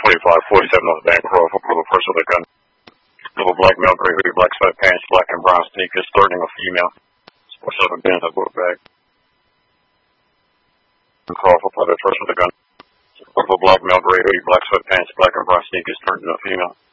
4547 on the back row for the person with a gun. Little black male, gray hoodie, black sweatpants, black and brown sneakers, threatening a female. Sports up a bin, a book bag. Call for the person with a gun. Little black male, gray hoodie, black sweatpants, black and brown sneakers, threatening a female.